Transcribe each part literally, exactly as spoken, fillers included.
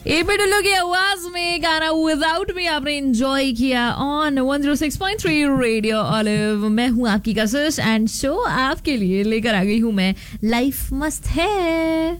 एपिडुल्लो की आवाज में गाना विदाउट मी आपने एंजॉय किया on one zero six point three radio olive. मैं हूँ आपकी कशिश एंड शो आपके लिए लेकर आ गई हूँ मैं लाइफ मस्त है,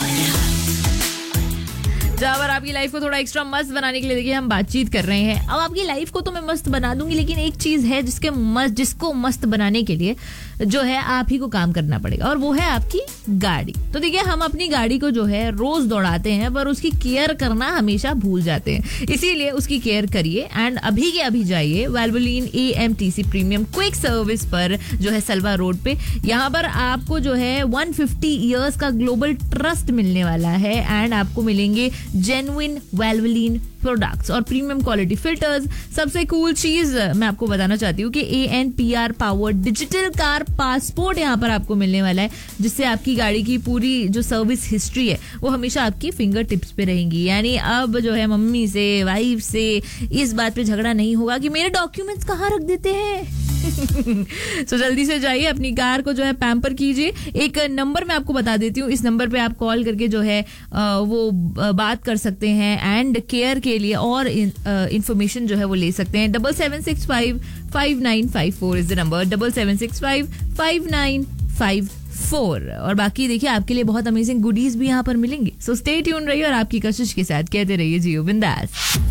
जहाँ पर आपकी लाइफ को थोड़ा एक्स्ट्रा मस्त बनाने के लिए देखिए हम बातचीत कर रहे हैं। अब आपकी लाइफ को तो मैं मस्त बना दूंगी, लेकिन एक चीज है जिसके मस्त जिसको मस्त बनाने के लिए जो है आप ही को काम करना पड़ेगा, और वो है आपकी गाड़ी। तो देखिए हम अपनी गाड़ी को जो है रोज दौड़ाते हैं पर उसकी केयर करना हमेशा भूल जाते हैं, इसीलिए उसकी केयर करिए एंड अभी के अभी जाइए वैल्वोलिन A M T C premium quick service पर जो है सलवा रोड पे। यहाँ पर आपको जो है एक सौ पचास इयर्स का ग्लोबल ट्रस्ट मिलने वाला है एंड आपको मिलेंगे जेन्युइन वैल्वोलिन प्रोडक्ट्स और प्रीमियम क्वालिटी फिल्टर्स। सबसे कूल चीज मैं आपको बताना चाहती हूँ कि A N P R powered digital car passport यहाँ पर आपको मिलने वाला है, जिससे आपकी गाड़ी की पूरी जो सर्विस हिस्ट्री है वो हमेशा आपकी फिंगर टिप्स पे रहेंगी। यानी अब जो है मम्मी से वाइफ से इस बात पे झगड़ा नहीं होगा कि मेरे डॉक्यूमेंट्स कहाँ रख देते हैं। so, जल्दी से जाइए अपनी कार को जो है पैम्पर कीजिए। एक नंबर मैं आपको बता देती हूँ, इस नंबर पे आप कॉल करके जो है वो बात कर सकते हैं एंड केयर के लिए और इंफॉर्मेशन जो है वो ले सकते हैं। Double seven six five five nine five four is the number, double seven six five five nine five four. और बाकी देखिए आपके लिए बहुत अमेजिंग गुडीज भी यहाँ पर मिलेंगे। सो स्टे ट्यून रहिए और आपकी कशिश के साथ कहते रहिए जियो बिंदास।